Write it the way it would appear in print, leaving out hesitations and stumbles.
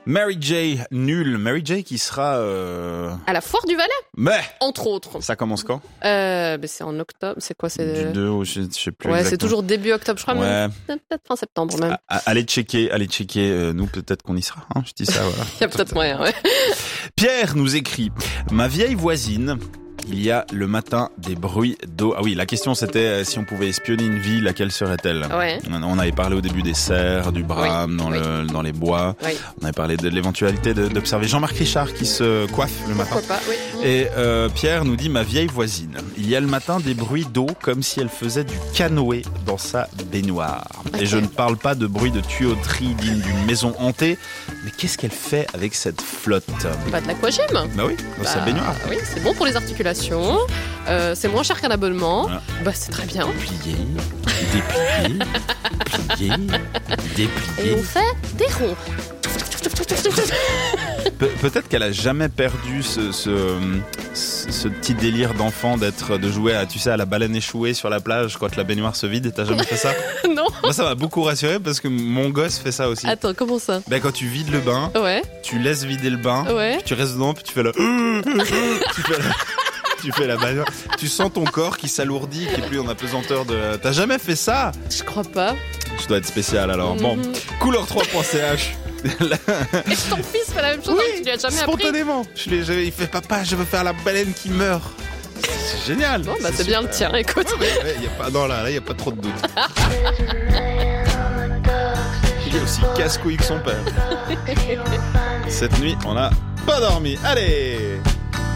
Mary J, nul. Mary J qui sera... À la Foire du Valais, Mais entre autres. ça commence quand? C'est en octobre. C'est quoi? C'est Du 2 ou je sais plus Ouais, exactement. c'est toujours début octobre, je crois. Ouais. Même peut-être fin septembre même. Allez checker. Nous peut-être qu'on y sera. Hein, je dis ça. Voilà. Il y a peut-être moyen, ouais. Pierre nous écrit: ma vieille voisine. Il y a le matin des bruits d'eau. Ah oui, la question c'était si on pouvait espionner une ville, laquelle serait-elle? Ouais. On avait parlé au début des cerfs, du brame, dans les bois. Oui. On avait parlé de l'éventualité d'observer Jean-Marc Richard qui se coiffe le matin. Pourquoi pas, oui. Et Pierre nous dit: ma vieille voisine. Il y a le matin des bruits d'eau comme si elle faisait du canoë dans sa baignoire. Okay. Et je ne parle pas de bruit de tuyauterie digne d'une maison hantée. Mais qu'est-ce qu'elle fait avec cette flotte? Bah, de l'aquagym. Bah oui, dans sa baignoire. Oui, c'est bon pour les articulations. C'est moins cher qu'un abonnement. Voilà. Bah, c'est très bien. Plier, déplier, plier, déplier. Et on fait des ronds. Peut-être qu'elle a jamais perdu ce petit délire d'enfant de jouer à la baleine échouée sur la plage quand la baignoire se vide. Et t'as jamais fait ça? Non. Moi, ça m'a beaucoup rassuré parce que mon gosse fait ça aussi. Attends, comment ça? Ben, quand tu vides le bain, Ouais. tu laisses vider le bain, Ouais. puis tu restes dedans, puis tu fais tu fais la baignoire. Tu sens ton corps qui s'alourdit, qui est plus en apesanteur de... T'as jamais fait ça? Je crois pas. Je dois être spécial alors. Bon, couleur3.ch. Et ton fils fait la même chose, tu lui as jamais appris. Spontanément. Il fait: papa, je veux faire la baleine qui meurt. C'est génial. Bon, bah c'est bien le tien, écoute. Ouais, là, il y a pas trop de doute. Il est aussi casse-couille que son père. Cette nuit, on n'a pas dormi. Allez!